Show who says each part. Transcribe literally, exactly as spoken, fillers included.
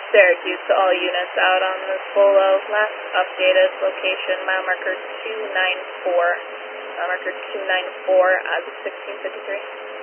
Speaker 1: Syracuse to all units out on this Bolo. Last updated location, mile marker two nine four. Mile marker two nine four as of sixteen fifty-three.